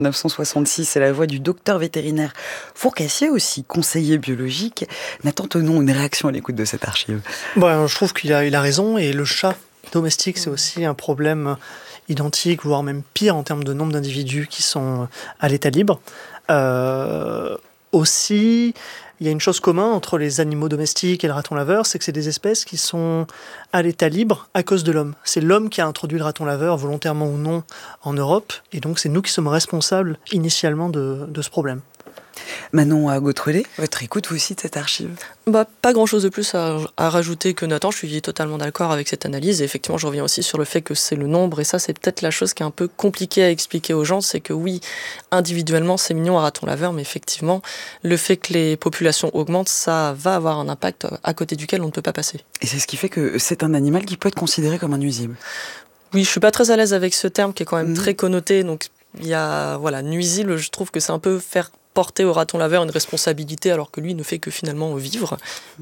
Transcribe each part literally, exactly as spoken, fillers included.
neuf cent soixante-six, c'est la voix du docteur vétérinaire Fourcassier, aussi conseiller biologique. Nathan Tenon, une réaction à l'écoute de cette archive? Bon, je trouve qu'il a, il a raison, et le chat domestique, c'est aussi un problème identique, voire même pire en termes de nombre d'individus qui sont à l'état libre. Euh, aussi, il y a une chose commune entre les animaux domestiques et le raton laveur, c'est que c'est des espèces qui sont à l'état libre à cause de l'homme. C'est l'homme qui a introduit le raton laveur, volontairement ou non, en Europe, et donc c'est nous qui sommes responsables initialement de, de ce problème. Manon Gautrelet, votre écoute vous aussi de cette archive? Bah, pas grand-chose de plus à, à rajouter que Nathan, je suis totalement d'accord avec cette analyse, et effectivement je reviens aussi sur le fait que c'est le nombre, et ça c'est peut-être la chose qui est un peu compliquée à expliquer aux gens, c'est que oui, individuellement c'est mignon un raton laveur, mais effectivement le fait que les populations augmentent, ça va avoir un impact à côté duquel on ne peut pas passer. Et c'est ce qui fait que c'est un animal qui peut être considéré comme un nuisible? Oui, je suis pas très à l'aise avec ce terme qui est quand même mmh. très connoté, donc il y a, voilà, nuisible, je trouve que c'est un peu faire porter au raton laveur une responsabilité alors que lui ne fait que finalement vivre.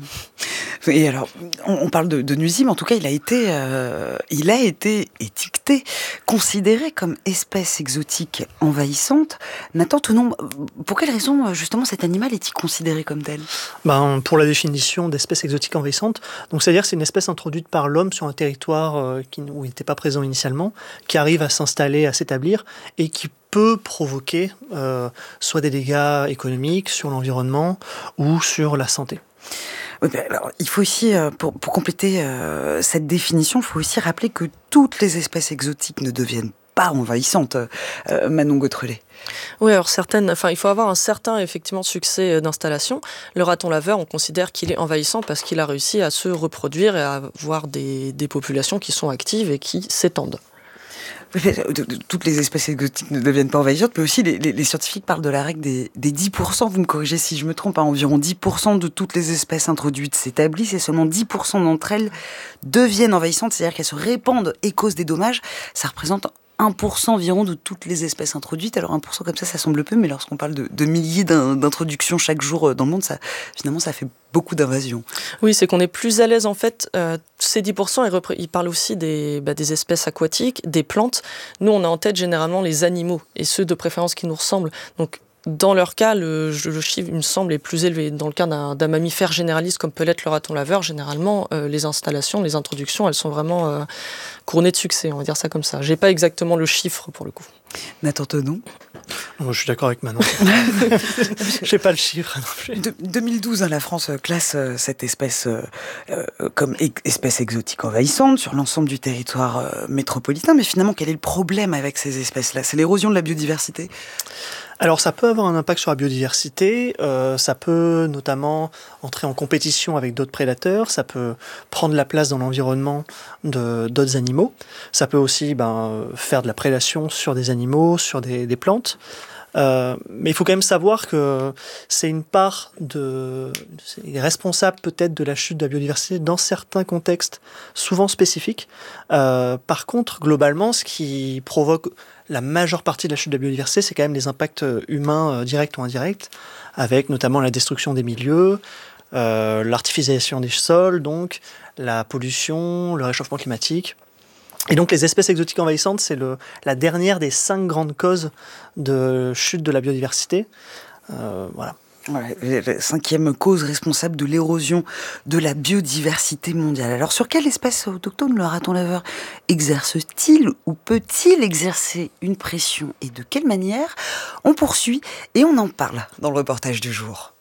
Et alors, on, on parle de, de nuisible, en tout cas il a été, euh, il a été étiqueté, considéré comme espèce exotique envahissante. Nathan Tenon, pour quelle raison justement cet animal est-il considéré comme tel? Ben, pour la définition d'espèce exotique envahissante, donc c'est-à-dire que c'est une espèce introduite par l'homme sur un territoire euh, qui, où il n'était pas présent initialement, qui arrive à s'installer, à s'établir, et qui peut provoquer euh, soit des dégâts économiques sur l'environnement ou sur la santé. Oui, ben alors, il faut aussi, euh, pour, pour compléter euh, cette définition, il faut aussi rappeler que toutes les espèces exotiques ne deviennent pas envahissantes, euh, Manon Gautrelet. Oui, alors certaines, enfin, il faut avoir un certain effectivement succès d'installation. Le raton laveur, on considère qu'il est envahissant parce qu'il a réussi à se reproduire et à avoir des, des populations qui sont actives et qui s'étendent. Toutes les espèces exotiques ne deviennent pas envahissantes, mais aussi les, les, les scientifiques parlent de la règle des, des dix pour cent, vous me corrigez si je me trompe, hein, environ dix pour cent de toutes les espèces introduites s'établissent et seulement dix pour cent d'entre elles deviennent envahissantes, c'est-à-dire qu'elles se répandent et causent des dommages. Ça représente un pour cent environ de toutes les espèces introduites. Alors un pour cent comme ça, ça semble peu, mais lorsqu'on parle de, de milliers d'introductions chaque jour dans le monde, ça, finalement ça fait beaucoup d'invasions. Oui, c'est qu'on est plus à l'aise en fait. Euh, ces dix pour cent, ils, repré- ils parlent aussi des, bah, des espèces aquatiques, des plantes. Nous, on a en tête généralement les animaux, et ceux de préférence qui nous ressemblent. Donc, dans leur cas, le, le chiffre, il me semble, est plus élevé. Dans le cas d'un, d'un mammifère généraliste comme peut l'être le raton laveur, généralement, euh, les installations, les introductions, elles sont vraiment euh, couronnées de succès, on va dire ça comme ça. J'ai pas exactement le chiffre pour le coup. Nathan Tenon. Moi, je suis d'accord avec Manon. Je n'ai pas le chiffre non plus. De, deux mille douze, hein, la France classe euh, cette espèce euh, euh, comme e- espèce exotique envahissante sur l'ensemble du territoire euh, métropolitain. Mais finalement, quel est le problème avec ces espèces-là? C'est l'érosion de la biodiversité? Alors ça peut avoir un impact sur la biodiversité, euh, ça peut notamment entrer en compétition avec d'autres prédateurs, ça peut prendre la place dans l'environnement de, d'autres animaux, ça peut aussi ben, faire de la prédation sur des animaux, sur des, des plantes. Euh, mais il faut quand même savoir que c'est une part de, c'est responsable peut-être de la chute de la biodiversité dans certains contextes souvent spécifiques. Euh, par contre, globalement, ce qui provoque la majeure partie de la chute de la biodiversité, c'est quand même les impacts humains euh, directs ou indirects, avec notamment la destruction des milieux, euh, l'artificialisation des sols, donc la pollution, le réchauffement climatique. Et donc les espèces exotiques envahissantes, c'est le, la dernière des cinq grandes causes de chute de la biodiversité. Euh, voilà. Ouais, la cinquième cause responsable de l'érosion de la biodiversité mondiale. Alors sur quelle espèce autochtone le raton laveur exerce-t-il ou peut-il exercer une pression et de quelle manière? On poursuit et on en parle dans le reportage du jour.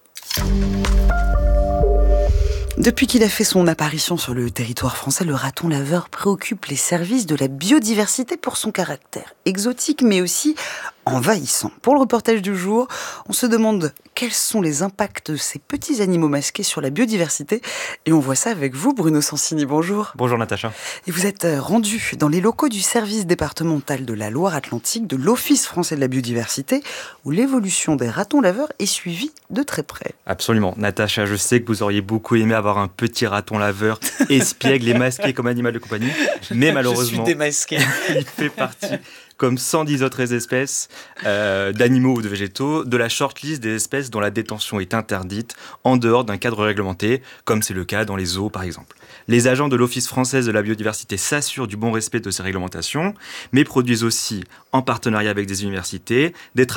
Depuis qu'il a fait son apparition sur le territoire français, le raton laveur préoccupe les services de la biodiversité pour son caractère exotique, mais aussi envahissant. Pour le reportage du jour, on se demande quels sont les impacts de ces petits animaux masqués sur la biodiversité. Et on voit ça avec vous, Bruno Sensini. Bonjour. Bonjour Natacha. Et vous êtes rendu dans les locaux du service départemental de la Loire-Atlantique de l'Office français de la biodiversité, où l'évolution des ratons laveurs est suivie de très près. Absolument. Natacha, je sais que vous auriez beaucoup aimé avoir un petit raton laveur espiègle et masqué comme animal de compagnie, mais malheureusement, je suis démasqué. il fait partie comme cent dix autres espèces euh, d'animaux ou de végétaux, de la shortlist des espèces dont la détention est interdite en dehors d'un cadre réglementé, comme c'est le cas dans les zoos par exemple. Les agents de l'Office français de la biodiversité s'assurent du bon respect de ces réglementations, mais produisent aussi, en partenariat avec des universités, des travaux